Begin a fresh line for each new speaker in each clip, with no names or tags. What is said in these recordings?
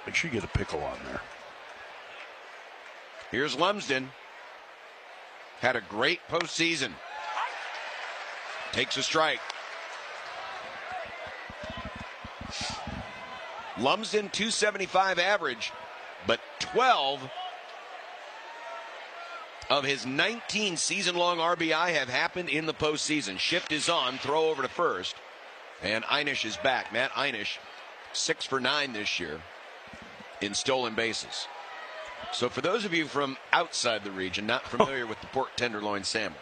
Make sure you get a pickle on there.
Here's Lumsden. Had a great postseason. Takes a strike. Lumsden, 275 average, but 12 of his 19 season-long RBI have happened in the postseason. Shift is on, throw over to first, and Einish is back. Matt Einish, 6 for 9 this year in stolen bases. So for those of you from outside the region, not familiar with the pork tenderloin sandwich,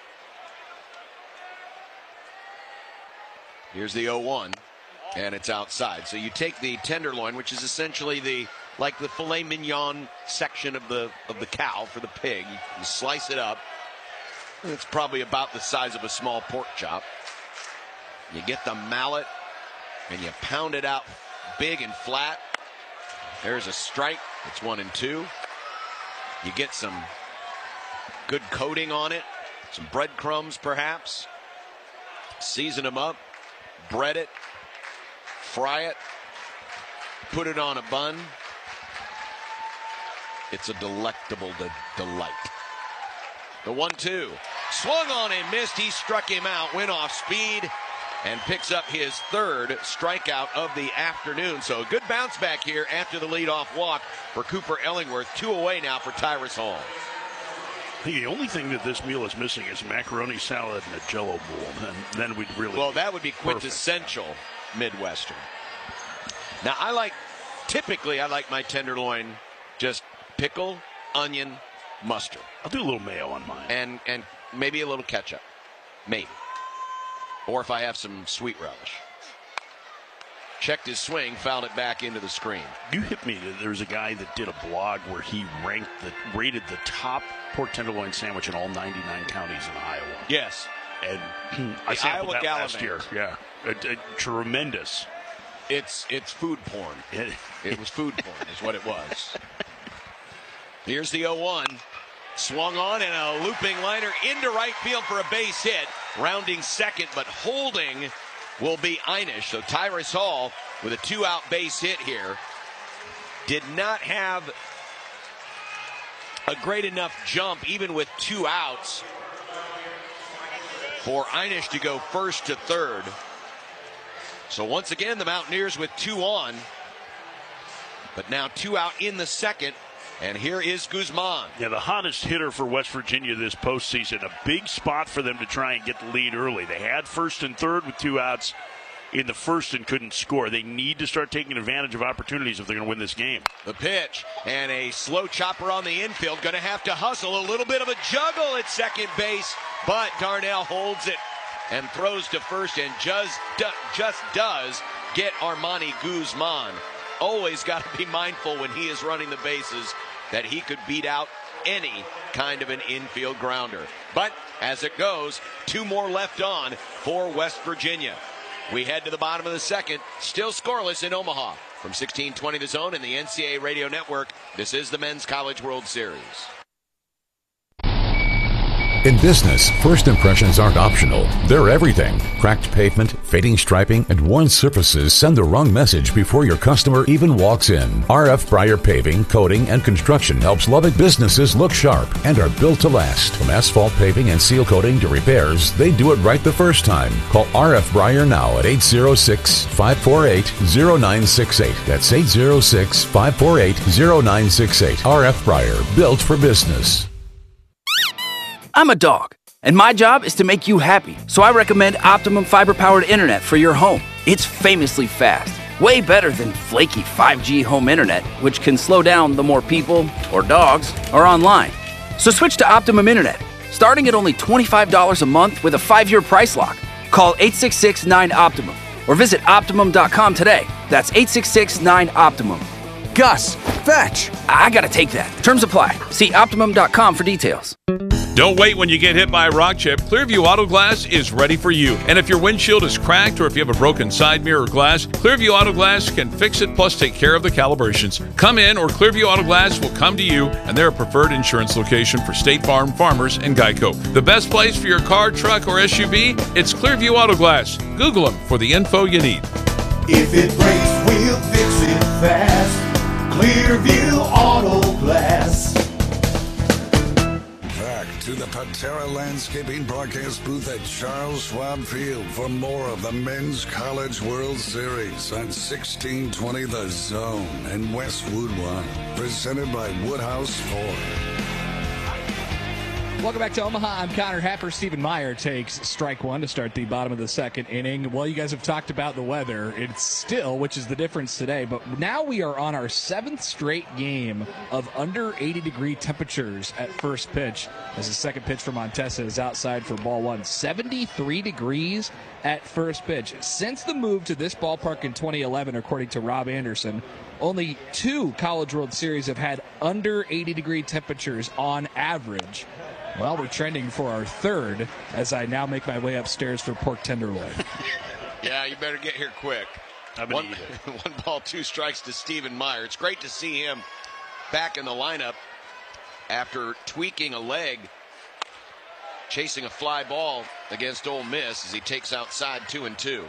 here's the 0-1, and it's outside. So you take the tenderloin, which is essentially like the filet mignon section of the cow for the pig. You slice it up. It's probably about the size of a small pork chop. You get the mallet and you pound it out big and flat. There's a strike. It's 1-2. You get some good coating on it, some breadcrumbs perhaps. Season them up, bread it, fry it, put it on a bun. It's a delectable delight. The 1-2. Swung on and missed. He struck him out, went off speed, and picks up his third strikeout of the afternoon. So a good bounce back here after the leadoff walk for Cooper Ellingworth. 2 away now for Tyrus Hall.
I think the only thing that this meal is missing is macaroni salad and a Jell-O bowl, and then we'd really.
Well, that would be quintessential Midwestern. Now, typically I like my tenderloin just pickle, onion, mustard.
I'll do a little mayo on mine.
And maybe a little ketchup. Maybe. Or if I have some sweet relish. Checked his swing, fouled it back into the screen.
You hit me. There was a guy that did a blog where he rated the top pork tenderloin sandwich in all 99 counties in Iowa.
Yes.
And I sampled that last year. Yeah. Tremendous.
It's food porn. It was food porn is what it was. Here's the 0-1. Swung on and a looping liner into right field for a base hit. Rounding second, but holding will be Einish. So Tyrus Hall with a 2-out base hit here. Did not have a great enough jump, even with 2 outs, for Einish to go first to third. So once again, the Mountaineers with 2 on. But now 2 out in the second. And here is Guzman.
Yeah, the hottest hitter for West Virginia this postseason. A big spot for them to try and get the lead early. They had first and third with 2 outs in the first and couldn't score. They need to start taking advantage of opportunities if they're going to win this game.
The pitch and a slow chopper on the infield. Going to have to hustle. A little bit of a juggle at second base, but Darnell holds it and throws to first and just does get Armani Guzman. Always got to be mindful when he is running the bases that he could beat out any kind of an infield grounder. But as it goes, 2 more left on for West Virginia. We head to the bottom of the second, still scoreless in Omaha. From 1620 The Zone and the NCAA Radio Network, this is the Men's College World Series.
In business, first impressions aren't optional. They're everything. Cracked pavement, fading striping, and worn surfaces send the wrong message before your customer even walks in. RF Breyer Paving, Coating, and Construction helps Lubbock businesses look sharp and are built to last. From asphalt paving and seal coating to repairs, they do it right the first time. Call RF Breyer now at 806-548-0968. That's 806-548-0968. RF Breyer, built for business.
I'm a dog, and my job is to make you happy, so I recommend Optimum fiber-powered internet for your home. It's famously fast, way better than flaky 5G home internet, which can slow down the more people, or dogs, are online. So switch to Optimum Internet, starting at only $25 a month with a 5-year price lock. Call 866-9-OPTIMUM, or visit Optimum.com today. That's 866-9-OPTIMUM. Gus, fetch! I gotta take that. Terms apply. See Optimum.com for details.
Don't wait when you get hit by a rock chip. Clearview Auto Glass is ready for you. And if your windshield is cracked or if you have a broken side mirror or glass, Clearview Auto Glass can fix it plus take care of the calibrations. Come in or Clearview Auto Glass will come to you, and they're a preferred insurance location for State Farm, Farmers, and Geico. The best place for your car, truck, or SUV? It's Clearview Auto Glass. Google them for the info you need.
If it breaks, we'll fix it fast. Clearview Auto Glass.
Back to the Patera Landscaping broadcast booth at Charles Schwab Field for more of the Men's College World Series on 1620 The Zone and Westwood One, presented by Woodhouse Ford.
Welcome back to Omaha. I'm Connor Happer. Stephen Meyer takes strike one to start the bottom of the second inning. Well, you guys have talked about the weather. It's still, which is the difference today, but now we are on our 7th straight game of under 80-degree temperatures at first pitch as the second pitch for Montesa is outside for ball one. 73 degrees at first pitch. Since the move to this ballpark in 2011, according to Rob Anderson, only 2 College World Series have had under 80-degree temperatures on average. Well, we're trending for our 3rd as I now make my way upstairs for pork tenderloin.
Yeah, you better get here quick. One ball, 2 strikes to Stephen Meyer. It's great to see him back in the lineup after tweaking a leg, chasing a fly ball against Ole Miss as he takes outside 2-2.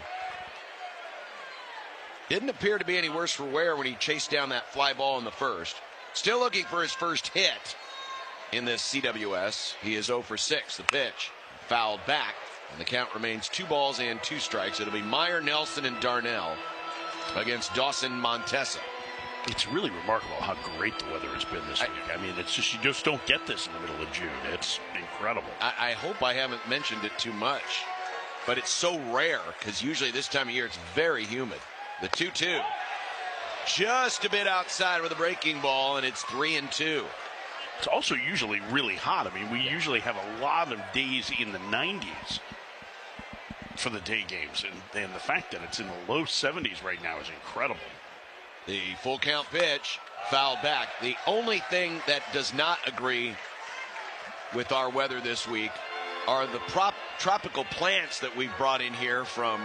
Didn't appear to be any worse for wear when he chased down that fly ball in the first. Still looking for his first hit in this CWS. He is 0 for 6. The pitch fouled back, and the count remains 2 balls and 2 strikes. It'll be Meyer, Nelson, and Darnell against Dawson Montesa.
It's really remarkable how great the weather has been this week. I mean, it's just, you just don't get this in the middle of June. It's incredible.
I hope I haven't mentioned it too much, but it's so rare because usually this time of year it's very humid. The 2-2. Just a bit outside with a breaking ball, and it's 3-2.
It's also usually really hot. I mean, we usually have a lot of days in the 90s for the day games, and the fact that it's in the low 70s right now is incredible.
The full count pitch fouled back. The only thing that does not agree with our weather this week are the tropical plants that we've brought in here from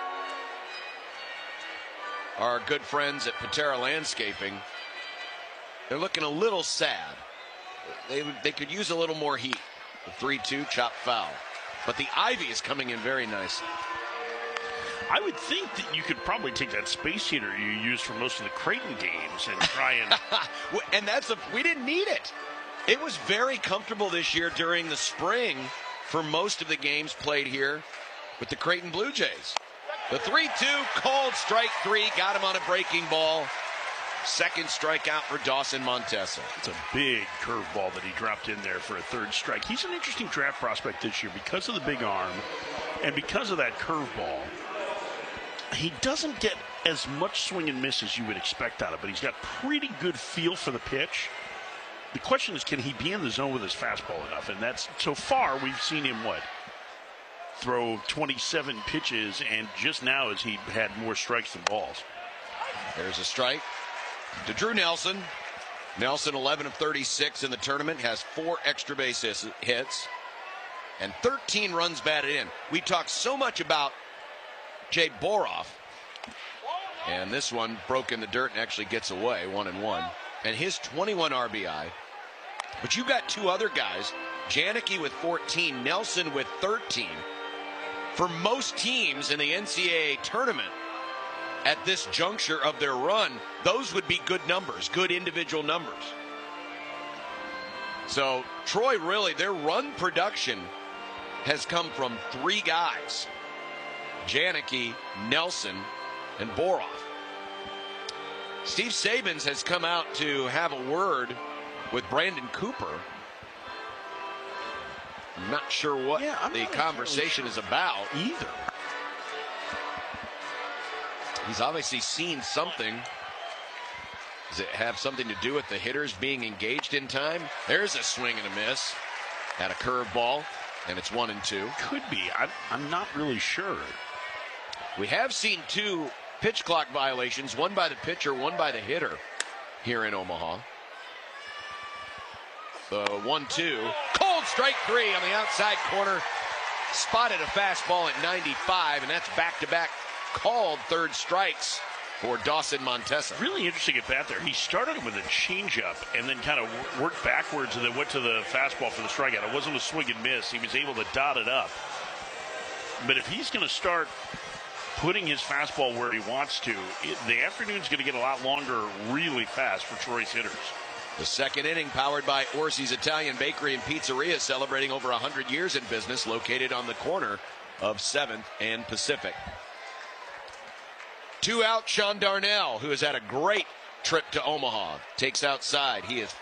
our good friends at Patera Landscaping. They're looking a little sad. They could use a little more heat. The 3-2 chop foul. But the ivy is coming in very nicely.
I would think that you could probably take that space heater you used for most of the Creighton games and try and...
and we didn't need it. It was very comfortable this year during the spring for most of the games played here with the Creighton Blue Jays. The 3-2, called strike 3, got him on a breaking ball. Second strikeout for Dawson Montesa.
It's a big curveball that he dropped in there for a 3rd strike. He's an interesting draft prospect this year because of the big arm and because of that curveball. He doesn't get as much swing and miss as you would expect out of it, but he's got pretty good feel for the pitch. The question is, can he be in the zone with his fastball enough? And that's, so far, we've seen him, throw 27 pitches, and just now has he had more strikes than balls.
There's a strike to Drew Nelson. Nelson, 11 of 36 in the tournament, has 4 extra base hits and 13 runs batted in. We talked so much about Jay Boroff, and this one broke in the dirt and actually gets away, 1-1. And his 21 RBI. But you've got 2 other guys, Janicki with 14, Nelson with 13. For most teams in the NCAA tournament, at this juncture of their run, those would be good numbers, good individual numbers. So Troy, really, their run production has come from 3 guys: Janicki, Nelson, and Boroff. Steve Sabins has come out to have a word with Brandon Cooper. I'm not sure what the conversation is about either. He's obviously seen something. Does it have something to do with the hitters being engaged in time? There's a swing and a miss at a curveball, and it's 1-2.
Could be. I'm not really sure.
We have seen 2 pitch clock violations, one by the pitcher, one by the hitter here in Omaha. The 1-2. Cold strike 3 on the outside corner. Spotted a fastball at 95, and that's back-to-back called 3rd strikes for Dawson Montesa.
Really interesting at bat there. He started with a changeup and then kind of worked backwards and then went to the fastball for the strikeout. It wasn't a swing and miss. He was able to dot it up. But if he's going to start putting his fastball where he wants to, the afternoon's going to get a lot longer really fast for Troy's hitters.
The second inning powered by Orsi's Italian Bakery and Pizzeria, celebrating over 100 years in business, located on the corner of 7th and Pacific. 2 out, Sean Darnell, who has had a great trip to Omaha, takes outside. He is